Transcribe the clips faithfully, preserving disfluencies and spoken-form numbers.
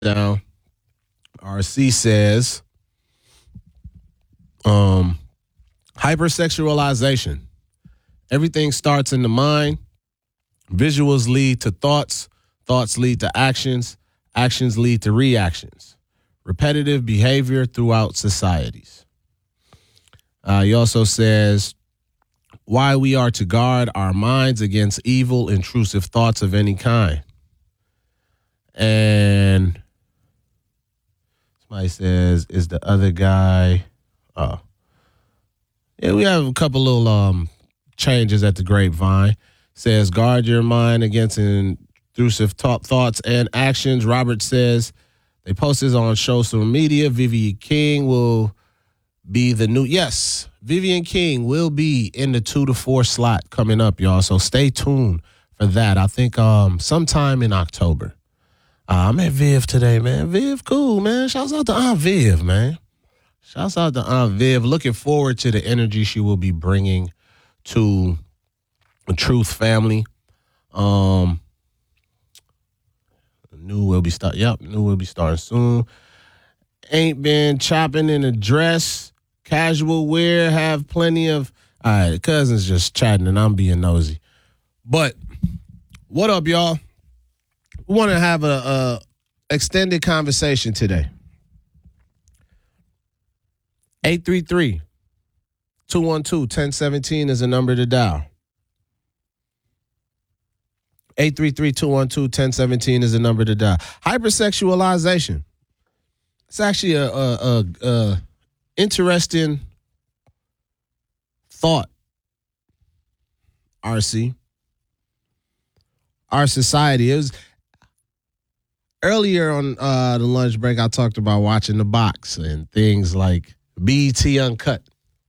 Down. R C says, um, hypersexualization. Everything starts in the mind. Visuals lead to thoughts. Thoughts lead to actions. Actions lead to reactions. Repetitive behavior throughout societies. Uh, he also says why we are to guard our minds against evil, intrusive thoughts of any kind. And somebody says, is the other guy? Oh, yeah, we have a couple little um, changes at the grapevine. Says, guard your mind against intrusive thought, thoughts and actions. Robert says, they posted on social media. Vivian King will be the new, yes, Vivian King will be in the two to four slot coming up, y'all. So stay tuned for that. I think um sometime in October. Uh, I'm at Viv today, man. Viv, cool, man. Shouts out to Aunt Viv, man. Shouts out to Aunt Viv. Looking forward to the energy she will be bringing to the Truth family. Um, new will be start. Yep, new will be starting soon. Ain't been chopping in a dress, casual wear. Have plenty of. All right, cousins just chatting, and I'm being nosy. But what up, y'all? We want to have a, a extended conversation today. eight three three, two one two, one zero one seven is the number to dial. eight three three, two one two, one zero one seven is the number to dial. Hypersexualization. It's actually a, a, a, a interesting thought, R C. Our society. It was earlier on uh, the lunch break, I talked about watching The Box and things like B E T Uncut.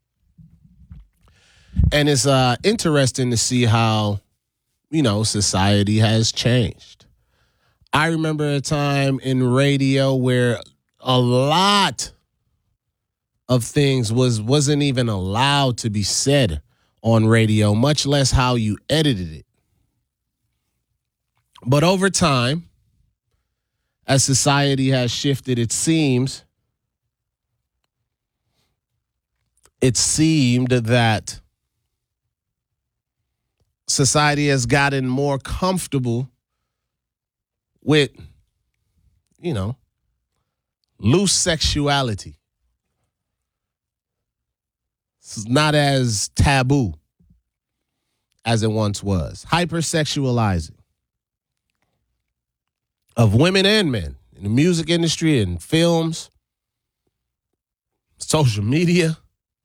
And it's uh, interesting to see how, you know, society has changed. I remember a time in radio where a lot of things was, wasn't even allowed to be said on radio, much less how you edited it. But over time, as society has shifted, it seems, it seemed that society has gotten more comfortable with, you know, loose sexuality. It's not as taboo as it once was. Hypersexualizing of women and men in the music industry and films, social media.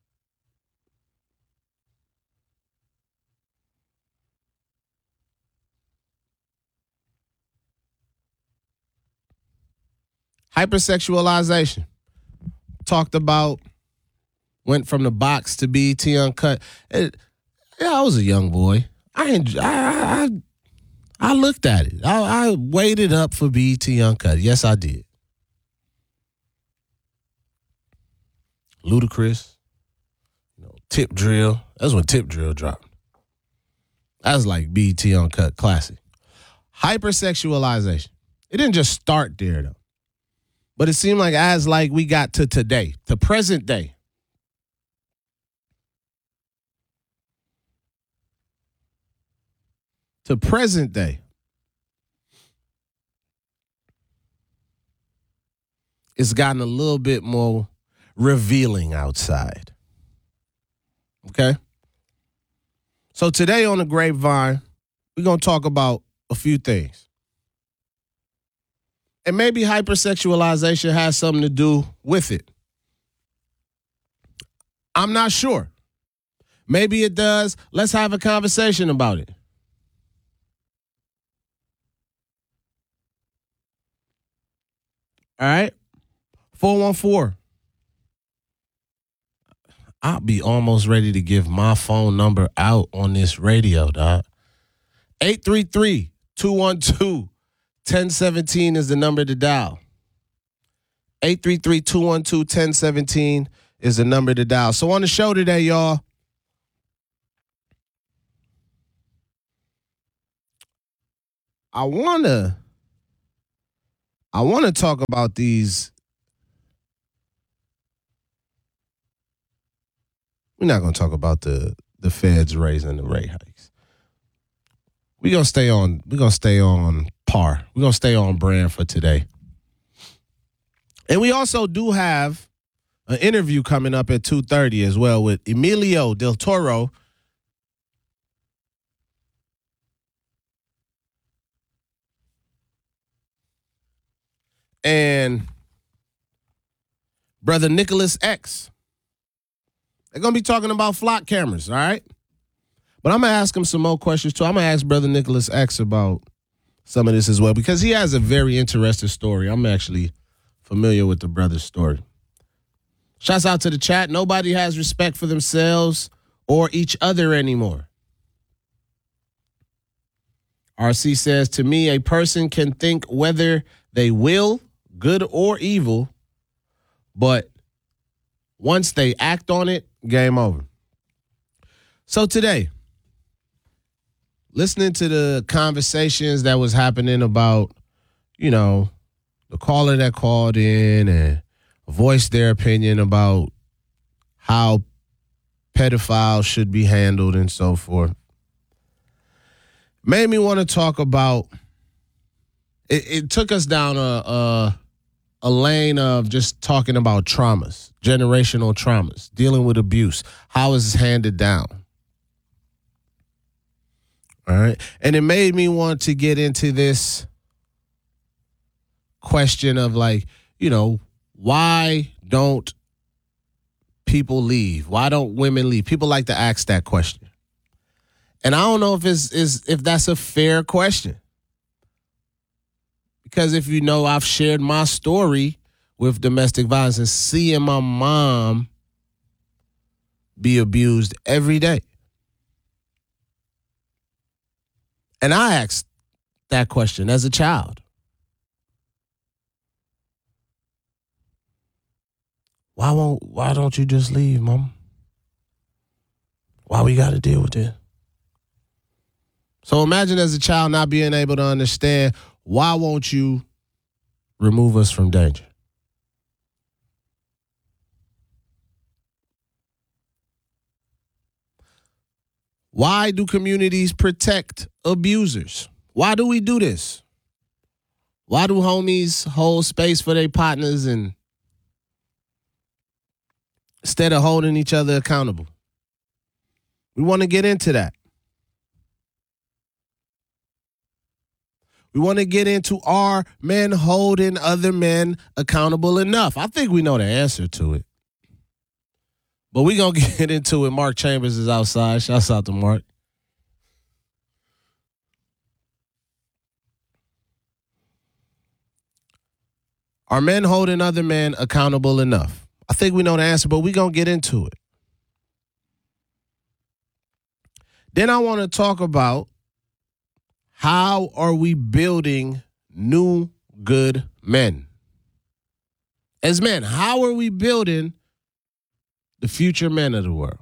Hypersexualization. Talked about, went from The Box to B E T Uncut. It, yeah, I was a young boy. I enjoy, I, I I looked at it. I, I waited up for B E T Uncut. Yes, I did. Ludacris, you know, Tip Drill. That's when Tip Drill dropped. That was like B E T Uncut classic. Hypersexualization. It didn't just start there though. But it seemed like as like we got to today, to present day. To present day. It's gotten a little bit more revealing outside. Okay? So today on the Grapevine, we're going to talk about a few things. And maybe hypersexualization has something to do with it. I'm not sure. Maybe it does. Let's have a conversation about it. All right? four one four. I'll be almost ready to give my phone number out on this radio, dog. eight three three, two one two, one zero one seven is the number to dial. eight three three, two one two, one zero one seven is the number to dial. So on the show today, y'all, I wanna, I want to talk about these. We're not going to talk about the the feds raising the rate hikes. We're going to stay on we're going to stay on par. We're going to stay on brand for today. And we also do have an interview coming up at two thirty as well with Emilio Del Toro. And brother Nicholas X. They're going to be talking about flock cameras, all right? But I'm going to ask him some more questions, too. I'm going to ask brother Nicholas X about some of this as well because he has a very interesting story. I'm actually familiar with the brother's story. Shouts out to the chat. Nobody has respect for themselves or each other anymore. R C says, to me, a person can think whether they will, good or evil, but once they act on it, game over. So today, listening to the conversations that was happening about, you know, the caller that called in and voiced their opinion about how pedophiles should be handled and so forth, made me want to talk about, it, it took us down a, a a lane of just talking about traumas, generational traumas, dealing with abuse, how is it handed down. All right. And it made me want to get into this question of like, you know, why don't people leave? Why don't women leave? People like to ask that question. And I don't know if it's, is if that's a fair question. Because if you know, I've shared my story with domestic violence and seeing my mom be abused every day. And I asked that question as a child. Why won't, why don't you just leave, Mom? Why we got to deal with this? So imagine as a child not being able to understand, why won't you remove us from danger? Why do communities protect abusers? Why do we do this? Why do homies hold space for their partners and instead of holding each other accountable? We want to get into that. We want to get into, are men holding other men accountable enough? I think we know the answer to it. But we're going to get into it. Mark Chambers is outside. Shouts out to Mark. Are men holding other men accountable enough? I think we know the answer, but we're going to get into it. Then I want to talk about, how are we building new good men? As men, how are we building the future men of the world?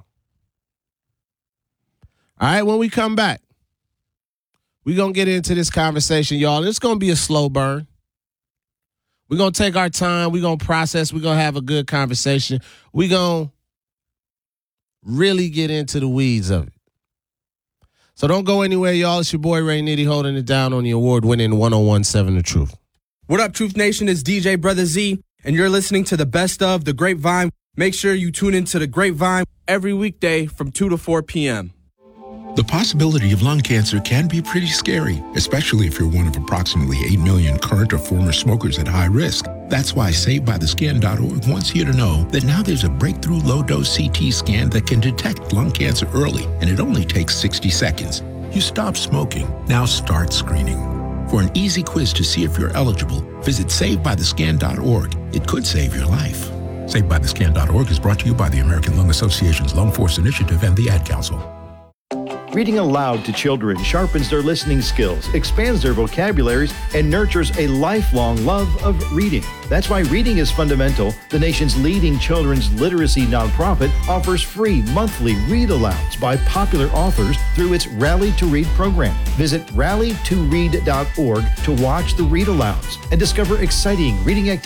All right, when we come back, we're going to get into this conversation, y'all. It's going to be a slow burn. We're going to take our time. We're going to process. We're going to have a good conversation. We're going to really get into the weeds of it. So don't go anywhere, y'all. It's your boy Ray Nitty holding it down on the award-winning one oh one point seven The Truth. What up, Truth Nation? It's D J Brother Z, and you're listening to the best of The Grapevine. Make sure you tune into The Grapevine every weekday from two to four p.m. The possibility of lung cancer can be pretty scary, especially if you're one of approximately eight million current or former smokers at high risk. That's why Saved By The Skin dot org wants you to know that now there's a breakthrough low-dose C T scan that can detect lung cancer early, and it only takes sixty seconds. You stop smoking, now start screening. For an easy quiz to see if you're eligible, visit Saved By The Skin dot org. It could save your life. Saved By The Skin dot org is brought to you by the American Lung Association's Lung Force Initiative and the Ad Council. Reading aloud to children sharpens their listening skills, expands their vocabularies, and nurtures a lifelong love of reading. That's why Reading is Fundamental, the nation's leading children's literacy nonprofit, offers free monthly read-alouds by popular authors through its Rally to Read program. Visit rally to read dot org to watch the read-alouds and discover exciting reading activities